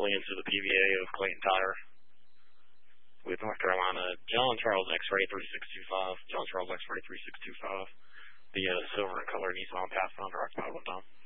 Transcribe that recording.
calling into the PVA of Clayton Tire with North Carolina. John Charles X-Ray 3625. John Charles X-Ray 3625. The silver in color Nissan Pathfinder occupied one time.